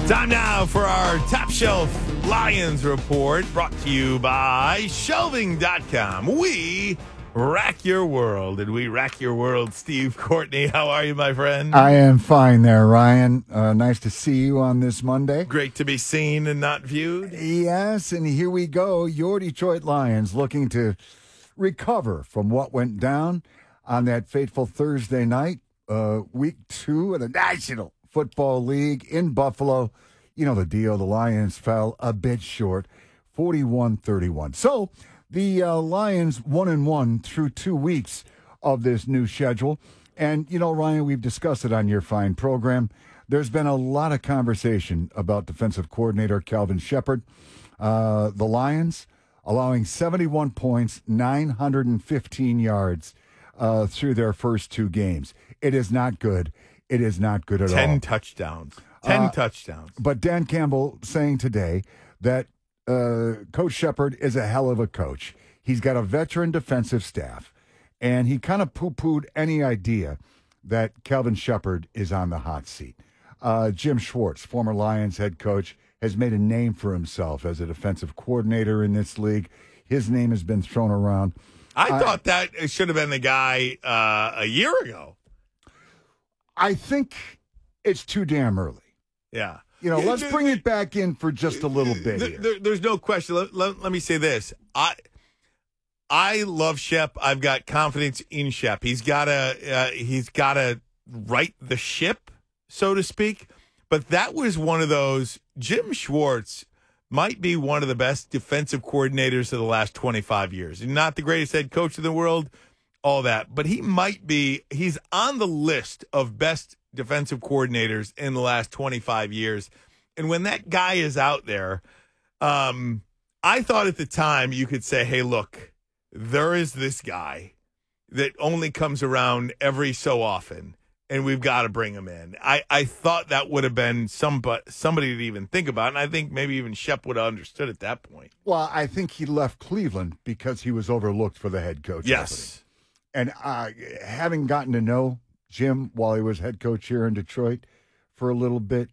Time now for our Top Shelf Lions Report, brought to you by Shelving.com. We rack your world, and we rack your world. Steve Courtney, how are you, my friend? I am fine there, Ryan. Nice to see you on this Monday. Great to be seen and not viewed. Yes, and here we go. Your Detroit Lions looking to recover from what went down on that fateful Thursday night, week 2 of the National Football League in Buffalo. You know the deal. The Lions fell a bit short, 41-31. So the Lions 1-1 through 2 weeks of this new schedule. And, you know, Ryan, we've discussed it on your fine program. There's been a lot of conversation about defensive coordinator Kelvin Shepherd. The Lions allowing 71 points, 915 yards through their first 2 games. It is not good. It is not good at all. 10 touchdowns. 10 touchdowns. But Dan Campbell saying today that Coach Shepherd is a hell of a coach. He's got a veteran defensive staff, and he kind of poo-pooed any idea that Kelvin Shepherd is on the hot seat. Jim Schwartz, former Lions head coach, has made a name for himself as a defensive coordinator in this league. His name has been thrown around. I thought that should have been the guy a year ago. I think it's too damn early. Yeah. You know, let's bring it back in for just a little bit here. There's no question. Let me say this. I love Shep. I've got confidence in Shep. He's got to right the ship, so to speak. But that was one of those. Jim Schwartz might be one of the best defensive coordinators of the last 25 years. Not the greatest head coach in the world, all that. But he might be. He's on the list of best defensive coordinators in the last 25 years. And when that guy is out there, I thought at the time you could say, hey, look, there is this guy that only comes around every so often, and we've got to bring him in. I thought that would have been somebody to even think about, and I think maybe even Shep would have understood at that point. Well, I think he left Cleveland because he was overlooked for the head coach. Yes. Opening. And having gotten to know Jim while he was head coach here in Detroit for a little bit,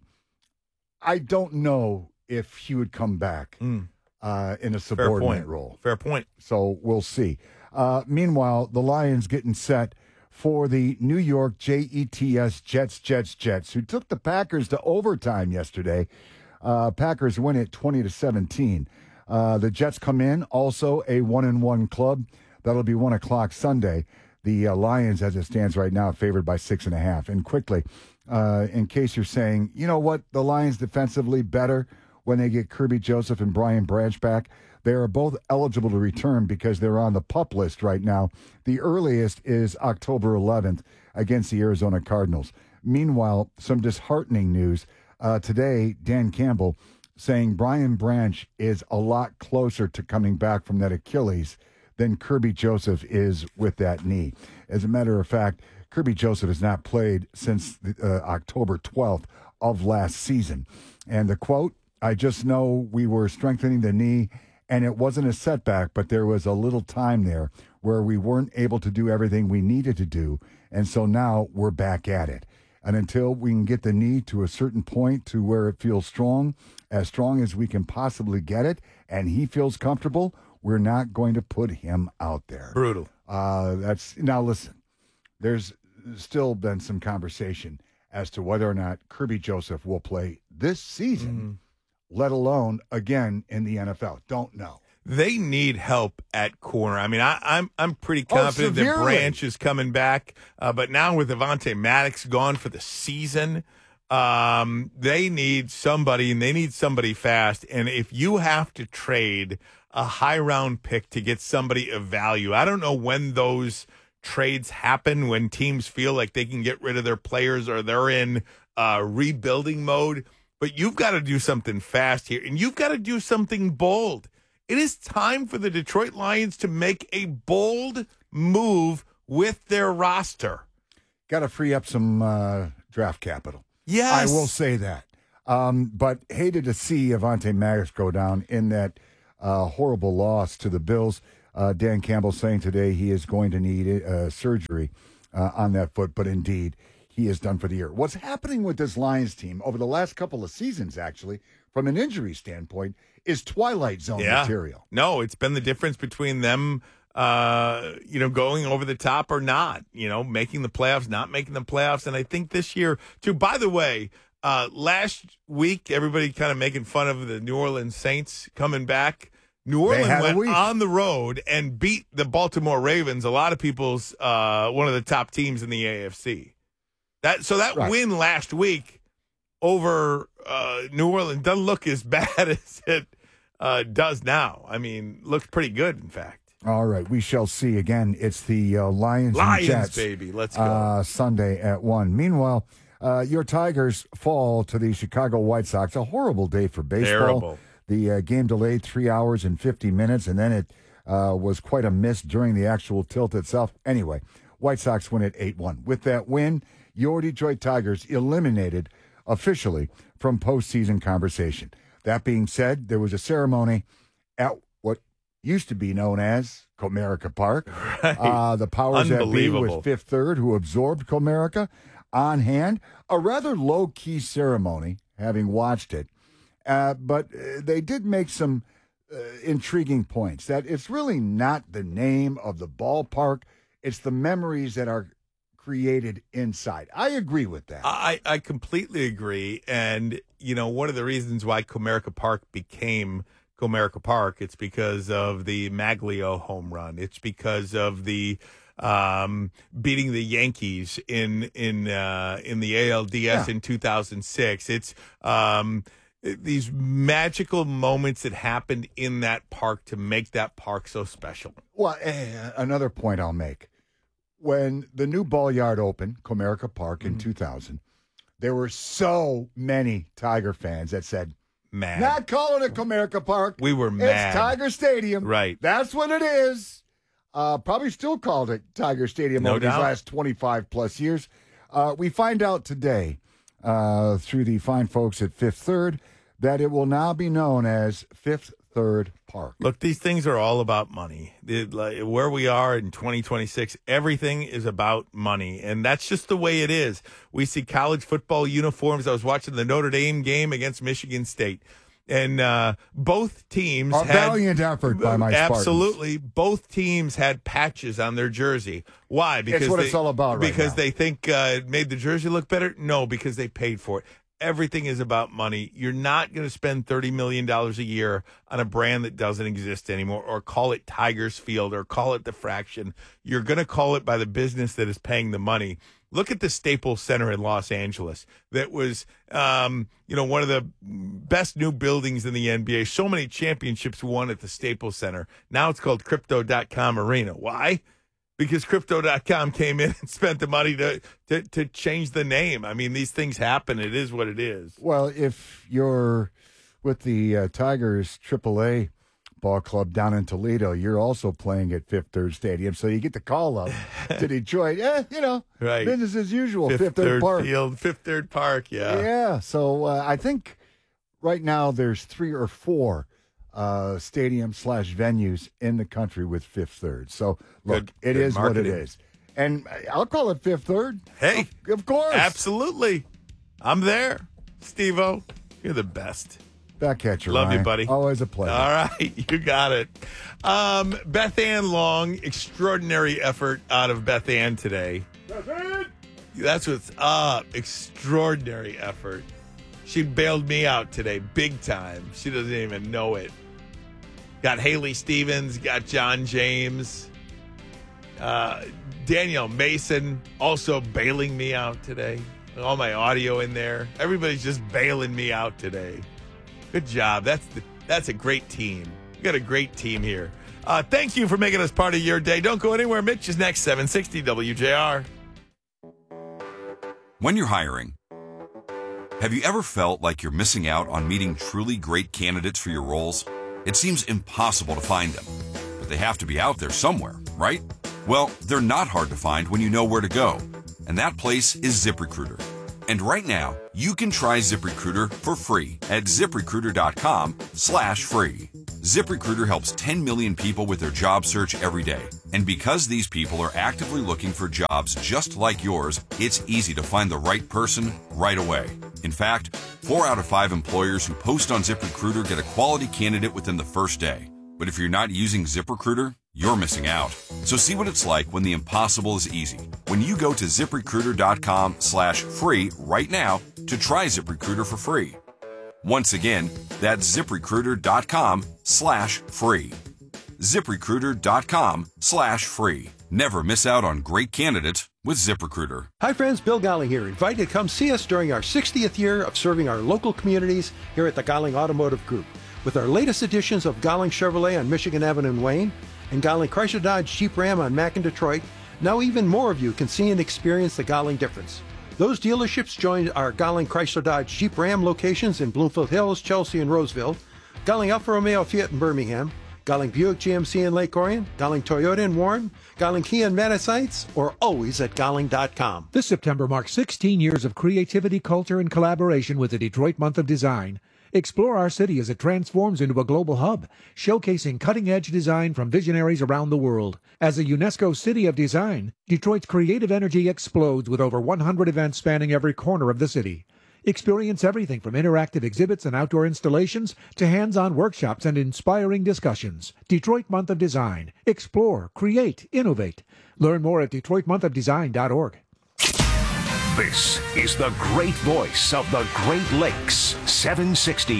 I don't know if he would come back in a subordinate role. Fair point. So we'll see. Meanwhile, the Lions getting set for the New York Jets, who took the Packers to overtime yesterday. Packers win it 20-17. The Jets come in, also a 1-1 club. That'll be 1 o'clock Sunday. The Lions, as it stands right now, favored by 6.5. And quickly, in case you're saying, you know what, the Lions defensively better when they get Kirby Joseph and Brian Branch back. They are both eligible to return because they're on the PUP list right now. The earliest is October 11th against the Arizona Cardinals. Meanwhile, some disheartening news. Today, Dan Campbell saying Brian Branch is a lot closer to coming back from that Achilles than Kirby Joseph is with that knee. As a matter of fact, Kirby Joseph has not played since October 12th of last season. And the quote, I just know we were strengthening the knee, and it wasn't a setback, but there was a little time there where we weren't able to do everything we needed to do, and so now we're back at it. And until we can get the knee to a certain point to where it feels strong as we can possibly get it, and he feels comfortable, we're not going to put him out there. Brutal. Now listen, there's still been some conversation as to whether or not Kirby Joseph will play this season, let alone again in the NFL. Don't know. They need help at corner. I mean, I'm pretty confident that Branch is coming back, but now with Avonte Maddox gone for the season, they need somebody, and they need somebody fast. And if you have to trade a high-round pick to get somebody of value, I don't know when those trades happen, when teams feel like they can get rid of their players or they're in rebuilding mode. But you've got to do something fast here, and you've got to do something bold. It is time for the Detroit Lions to make a bold move with their roster. Got to free up some draft capital. Yes. I will say that. But hated to see Avonte Maddox go down in that horrible loss to the Bills. Dan Campbell saying today he is going to need surgery on that foot, but indeed he is done for the year. What's happening with this Lions team over the last couple of seasons, actually, from an injury standpoint, is Twilight Zone material. No, it's been the difference between them, going over the top or not, making the playoffs, not making the playoffs. And I think this year, too, by the way, last week, everybody kind of making fun of the New Orleans Saints coming back. New Orleans went on the road and beat the Baltimore Ravens, a lot of people's one of the top teams in the AFC. That win last week over New Orleans doesn't look as bad as it does now. I mean, looks pretty good, in fact. All right, we shall see. Again, it's the Lions and Jets, baby. Let's go. Sunday at 1. Meanwhile, your Tigers fall to the Chicago White Sox. A horrible day for baseball. Terrible. The game delayed 3 hours and 50 minutes, and then it was quite a miss during the actual tilt itself. Anyway, White Sox win at 8-1. With that win, your Detroit Tigers eliminated officially from postseason conversation. That being said, there was a ceremony at what used to be known as Comerica Park. Right. The powers that be was Fifth Third, who absorbed Comerica on hand. A rather low-key ceremony, having watched it. But they did make some intriguing points that it's really not the name of the ballpark. It's the memories that are created inside. I agree with that. I completely agree. And, one of the reasons why Comerica Park became Comerica Park, it's because of the Maglio home run. It's because of the beating the Yankees in the ALDS in 2006. It's these magical moments that happened in that park to make that park so special. Well, another point I'll make. When the new ball yard opened, Comerica Park, in 2000, there were so many Tiger fans that said, mad. Not calling it Comerica Park. We were mad. It's Tiger Stadium. Right. That's what it is. Probably still called it Tiger Stadium over these last 25-plus years. We find out today through the fine folks at Fifth Third that it will now be known as Fifth Third Park. Look, these things are all about money. Where we are in 2026, everything is about money, and that's just the way it is. We see college football uniforms. I was watching the Notre Dame game against Michigan State, and both teams had valiant effort by my Spartans. Absolutely. Both teams had patches on their jersey. Why? Because it's what it's all about right because now. they think it made the jersey look better? No, because they paid for it. Everything is about money. You're not going to spend $30 million a year on a brand that doesn't exist anymore, or call it Tigers Field, or call it the Fraction. You're going to call it by the business that is paying the money. Look at the Staples Center in Los Angeles. That was, one of the best new buildings in the NBA. So many championships won at the Staples Center. Now it's called Crypto.com Arena. Why? Because Crypto.com came in and spent the money to change the name. I mean, these things happen. It is what it is. Well, if you're with the Tigers AAA ball club down in Toledo, you're also playing at Fifth Third Stadium, so you get the call up to Detroit. Right. Business as usual. Fifth Third Park. Field, Fifth Third Park, yeah. Yeah, so I think right now there's 3 or 4 stadium/venues in the country with Fifth Third. So, look, it is marketing. What it is. And I'll call it Fifth Third. Hey. Of course. Absolutely. I'm there. Steve-O, you're the best. Back at you, Love Ryan. you, buddy. Always a pleasure. All right, you got it. Beth Ann Long, extraordinary effort out of Beth Ann today. Beth Ann! That's what's up. Extraordinary effort. She bailed me out today, big time. She doesn't even know it. Got Haley Stevens, got John James. Danielle Mason also bailing me out today. All my audio in there. Everybody's just bailing me out today. Good job. That's a great team. We got a great team here. Thank you for making us part of your day. Don't go anywhere. Mitch is next, 760 WJR. When you're hiring, have you ever felt like you're missing out on meeting truly great candidates for your roles? It seems impossible to find them, but they have to be out there somewhere, right? Well, they're not hard to find when you know where to go, and that place is ZipRecruiter. And right now, you can try ZipRecruiter for free at ZipRecruiter.com/free. ZipRecruiter helps 10 million people with their job search every day. And because these people are actively looking for jobs just like yours, it's easy to find the right person right away. In fact, 4 out of 5 employers who post on ZipRecruiter get a quality candidate within the first day. But if you're not using ZipRecruiter, you're missing out. So see what it's like when the impossible is easy. When you go to ZipRecruiter.com/free right now to try ZipRecruiter for free. Once again, that's ZipRecruiter.com/free. ZipRecruiter.com/free. Never miss out on great candidates with ZipRecruiter. Hi friends, Bill Golling here. Invited to come see us during our 60th year of serving our local communities here at the Golling Automotive Group. With our latest editions of Golling Chevrolet on Michigan Avenue in Wayne and Golling Chrysler Dodge Jeep Ram on Mack in Detroit, now even more of you can see and experience the Golling difference. Those dealerships joined our Golling Chrysler Dodge Jeep Ram locations in Bloomfield Hills, Chelsea, and Roseville, Golling Alfa Romeo Fiat in Birmingham, Golling Buick GMC in Lake Orion, Golling Toyota in Warren, Golling Kia in Madison, or always at Golling.com. This September marks 16 years of creativity, culture, and collaboration with the Detroit Month of Design. Explore our city as it transforms into a global hub, showcasing cutting-edge design from visionaries around the world. As a UNESCO City of Design, Detroit's creative energy explodes with over 100 events spanning every corner of the city. Experience everything from interactive exhibits and outdoor installations to hands-on workshops and inspiring discussions. Detroit Month of Design. Explore, create, innovate. Learn more at DetroitMonthOfDesign.org. This is the great voice of the Great Lakes, 760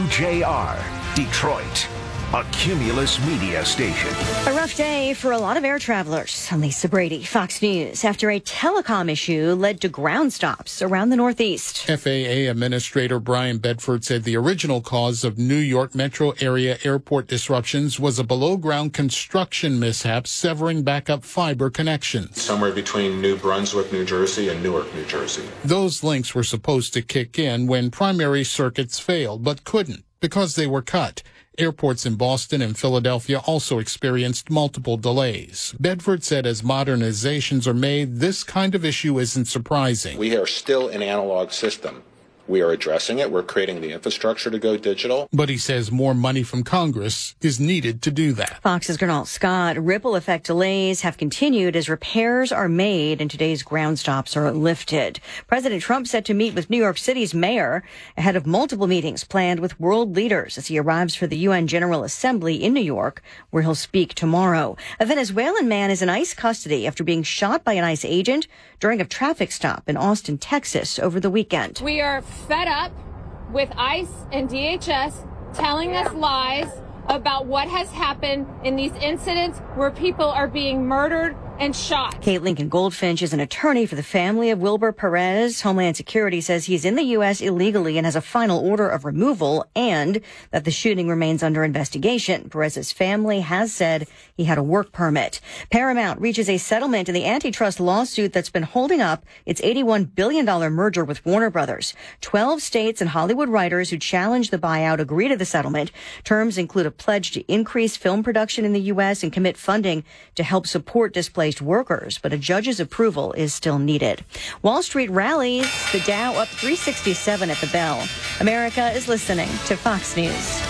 WJR, Detroit, a Cumulus media station. A rough day for a lot of air travelers. I'm Lisa Brady, Fox News, after a telecom issue led to ground stops around the Northeast. FAA Administrator Brian Bedford said the original cause of New York metro area airport disruptions was a below-ground construction mishap severing backup fiber connections. Somewhere between New Brunswick, New Jersey and Newark, New Jersey. Those links were supposed to kick in when primary circuits failed, but couldn't because they were cut. Airports in Boston and Philadelphia also experienced multiple delays. Bedford said as modernizations are made, this kind of issue isn't surprising. We are still an analog system. We are addressing it. We're creating the infrastructure to go digital. But he says more money from Congress is needed to do that. Fox's Gernal Scott. Ripple effect delays have continued as repairs are made and today's ground stops are lifted. President Trump set to meet with New York City's mayor ahead of multiple meetings planned with world leaders as he arrives for the UN General Assembly in New York, where he'll speak tomorrow. A Venezuelan man is in ICE custody after being shot by an ICE agent during a traffic stop in Austin, Texas over the weekend. We are fed up with ICE and DHS telling us lies about what has happened in these incidents where people are being murdered and shot. Kate Lincoln Goldfinch is an attorney for the family of Wilbur Perez. Homeland Security says he's in the U.S. illegally and has a final order of removal and that the shooting remains under investigation. Perez's family has said he had a work permit. Paramount reaches a settlement in the antitrust lawsuit that's been holding up its $81 billion merger with Warner Brothers. 12 states and Hollywood writers who challenged the buyout agree to the settlement. Terms include a pledge to increase film production in the U.S. and commit funding to help support displaced workers, but a judge's approval is still needed. Wall Street rallies, the Dow up 367 at the bell. America is listening to Fox News.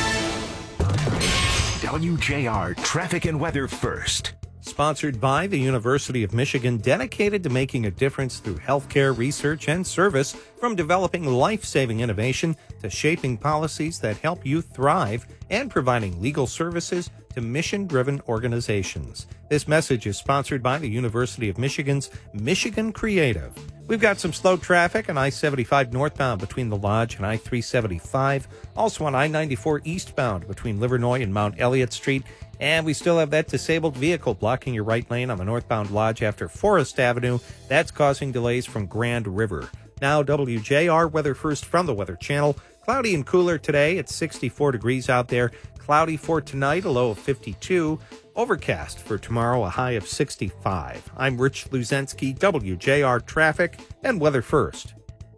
WJR Traffic and Weather First. Sponsored by the University of Michigan, dedicated to making a difference through healthcare, research, and service, from developing life-saving innovation to shaping policies that help you thrive and providing legal services to mission-driven organizations. This message is sponsored by the University of Michigan's Michigan Creative. We've got some slow traffic on I-75 northbound between the Lodge and I-375. Also on I-94 eastbound between Livernois and Mount Elliott Street. And we still have that disabled vehicle blocking your right lane on the northbound Lodge after Forest Avenue. That's causing delays from Grand River. Now WJR Weather First from the Weather Channel. Cloudy and cooler today. It's 64 degrees out there. Cloudy for tonight, a low of 52. Overcast for tomorrow, a high of 65. I'm Rich Luzensky, WJR Traffic and Weather First.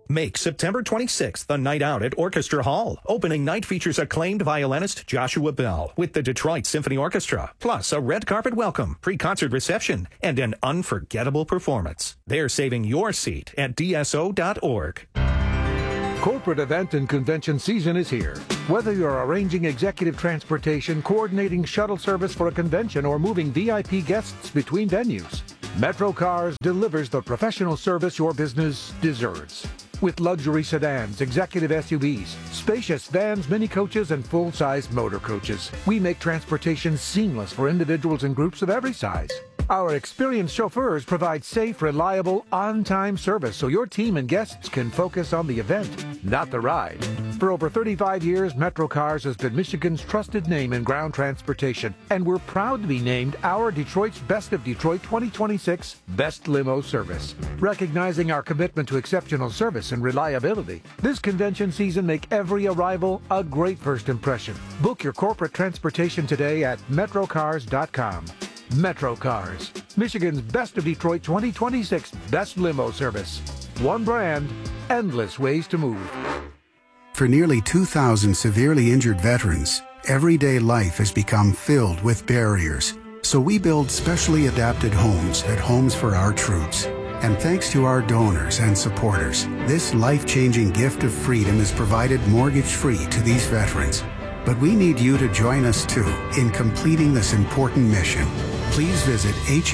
Make September 26th the night out at Orchestra Hall. Opening night features acclaimed violinist Joshua Bell with the Detroit Symphony Orchestra, plus a red carpet welcome, pre-concert reception, and an unforgettable performance. They're saving your seat at dso.org. Corporate event and convention season is here. Whether you're arranging executive transportation, coordinating shuttle service for a convention, or moving VIP guests between venues, Metro Cars delivers the professional service your business deserves. With luxury sedans, executive SUVs, spacious vans, mini coaches, and full-size motor coaches, we make transportation seamless for individuals and groups of every size. Our experienced chauffeurs provide safe, reliable, on-time service so your team and guests can focus on the event, not the ride. For over 35 years, Metro Cars has been Michigan's trusted name in ground transportation, and we're proud to be named our Detroit's Best of Detroit 2026 Best Limo Service. Recognizing our commitment to exceptional service and reliability, this convention season make every arrival a great first impression. Book your corporate transportation today at metrocars.com. Metro Cars, Michigan's Best of Detroit 2026 Best Limo Service. One brand, endless ways to move. For nearly 2,000 severely injured veterans, everyday life has become filled with barriers. So we build specially adapted homes at Homes for Our Troops. And thanks to our donors and supporters, this life-changing gift of freedom is provided mortgage-free to these veterans. But we need you to join us too in completing this important mission. Please visit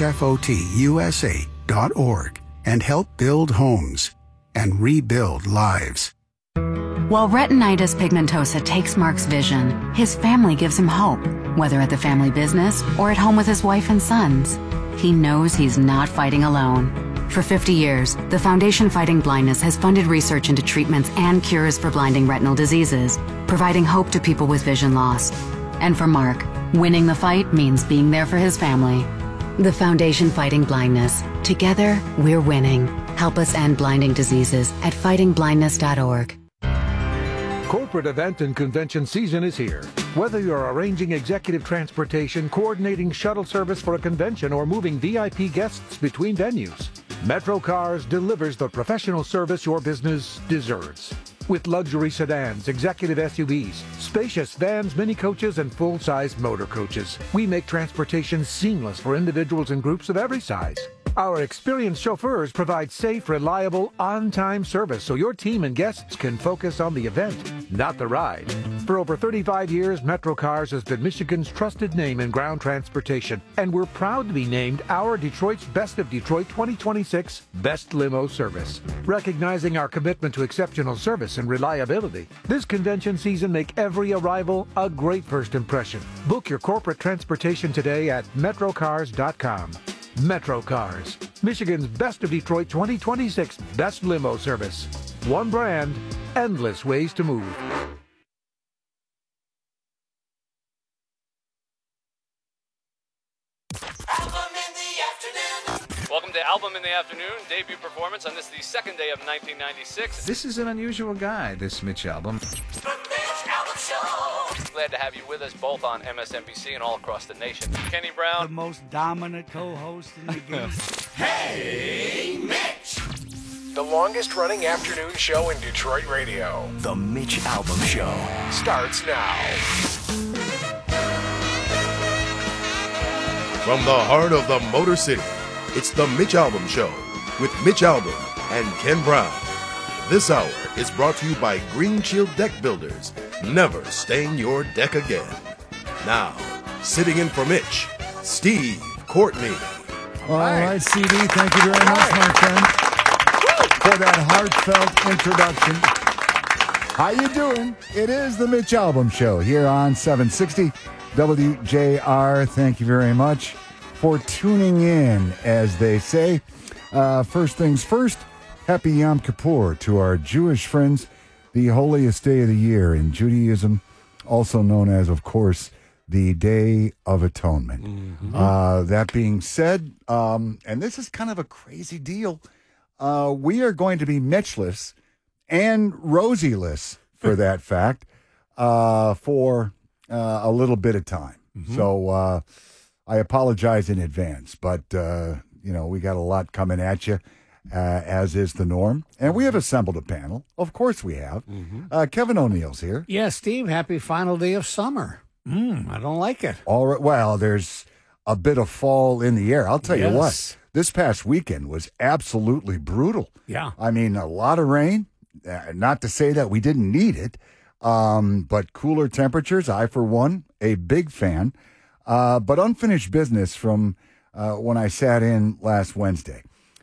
hfotusa.org and help build homes and rebuild lives. While retinitis pigmentosa takes Mark's vision, his family gives him hope, whether at the family business or at home with his wife and sons. He knows he's not fighting alone. For 50 years, the Foundation Fighting Blindness has funded research into treatments and cures for blinding retinal diseases, providing hope to people with vision loss. And for Mark, winning the fight means being there for his family. The Foundation Fighting Blindness. Together, we're winning. Help us end blinding diseases at fightingblindness.org. Corporate event and convention season is here. Whether you're arranging executive transportation, coordinating shuttle service for a convention, or moving VIP guests between venues, Metro Cars delivers the professional service your business deserves. With luxury sedans, executive SUVs, spacious vans, mini coaches, and full-size motor coaches, we make transportation seamless for individuals and groups of every size. Our experienced chauffeurs provide safe, reliable, on-time service so your team and guests can focus on the event, not the ride. For over 35 years, Metro Cars has been Michigan's trusted name in ground transportation, and we're proud to be named our Detroit's Best of Detroit 2026 Best Limo Service. Recognizing our commitment to exceptional service and reliability, this convention season make every arrival a great first impression. Book your corporate transportation today at metrocars.com. Metro Cars, Michigan's Best of Detroit 2026 Best Limo Service. One brand, endless ways to move. Welcome to Album in the Afternoon, debut performance on the second day of 1996. This is an unusual guy, this Mitch Albom. The Mitch Albom Show! Glad to have you with us both on MSNBC and all across the nation. Kenny Brown. The most dominant co-host in the game. Hey, Mitch! The longest running afternoon show in Detroit radio. The Mitch Albom Show Starts now. From the heart of the Motor City, it's the Mitch Albom Show with Mitch Albom and Ken Brown. This hour is brought to you by Green Shield Deck Builders. Never stain your deck again. Now, sitting in for Mitch, Steve Courtney. All right, CD, thank you very much, my friend, for that heartfelt introduction. How you doing? It is the Mitch Albom Show here on 760 WJR. Thank you very much for tuning in, as they say. First things first, happy Yom Kippur to our Jewish friends, the holiest day of the year in Judaism, also known as, of course, the Day of Atonement. Mm-hmm. That being said, and this is kind of a crazy deal, we are going to be Mitchless and Rosieless, for that fact, for a little bit of time. Mm-hmm. So I apologize in advance, but, we got a lot coming at you. as is the norm. And we have assembled a panel. Of course we have. Kevin O'Neill's here. Yeah, Steve, happy final day of summer. I don't like it. All right. Well, there's a bit of fall in the air. I'll tell you what, Yes. this past weekend was absolutely brutal. Yeah. I mean, a lot of rain. Not to say that we didn't need it, but cooler temperatures. I, for one, a big fan. But unfinished business from when I sat in last Wednesday.